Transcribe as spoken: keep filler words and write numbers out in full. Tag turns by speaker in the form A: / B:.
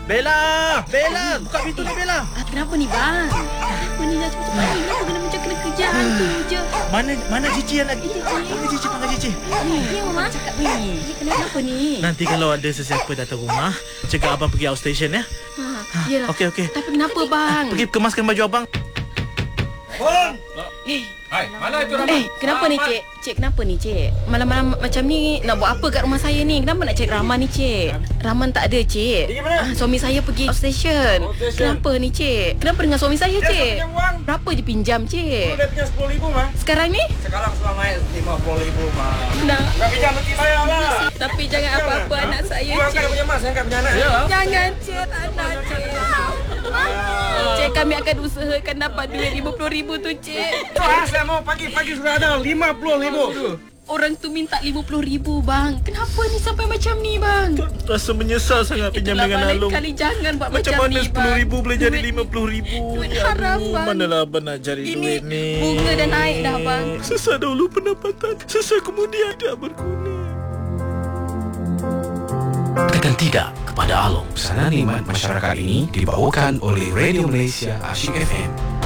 A: Bella! Bella! Buka pintu ni, Bella!
B: Ah, kenapa ni bang? Kenapa ni dah cepat-cepat ni? Kenapa kena macam kena kerja hantu je?
A: Mana mana Cici yang lagi? Panggil Cici, panggil Cici.
B: Ni, ni Mama cakap ni. Ni kenapa ni?
A: Nanti kalau ada sesiapa datang rumah, cakap abang pergi outstation ya.
B: Ha, yelah.
A: Okey, okey.
B: Tapi kenapa bang?
A: Pergi kemaskan baju abang.
C: Bang!
B: Eh,
C: Hai, mana itu Rahman?
B: eh, kenapa ni cik? Cik, kenapa ni cik? Malam-malam macam ni nak buat apa kat rumah saya ni? Kenapa nak cari Rahman ni cik? Rahman tak ada cik.
C: Pergi mana?
B: Ah, suami saya pergi outstation.
C: Outstation.
B: Kenapa ni cik? Kenapa dengan suami saya
C: Dia
B: cik?
C: pinjam wang.
B: Berapa je pinjam
C: Dulu
B: cik?
C: dia pinjam sepuluh ribu mah.
B: Sekarang ni?
C: Sekarang sudah naik lima puluh ribu mah.
B: Nak.
C: Kau pinjam nanti bayar lah.
B: Tapi jangan apa-apa anak saya
C: Kau angkat
B: cik.
C: punya mas, angkat punya anak. Ya.
B: Jangan cik, tak nak cik. Cik, kami akan usahakan dapat duit lima puluh ribu tu cik.
C: Ah, saya mau pagi-pagi sudah ada lima puluh ribu.
B: Orang tu minta lima puluh ribu bang. Kenapa ni sampai macam ni bang?
A: Rasa menyesal sangat pinjam
B: Itulah
A: dengan
B: bang, lain
A: Alung.
B: kali jangan buat
A: Macam
B: macam,
A: mana
B: ni bang.
A: sepuluh ribu boleh jadi
B: Duit-
A: lima puluh ribu?
B: duit
A: Ya
B: haram,
A: aduh,
B: bang.
A: manalah abang nak cari
B: Ini
A: duit ni.
B: bunga dah naik dah bang.
A: Sesat dahulu pendapatan, sesat kemudian tidak berguna.
D: Tekan tidak kepada Along. Pesanan nikmat masyarakat ini dibawakan oleh Radio Malaysia Asyik F M.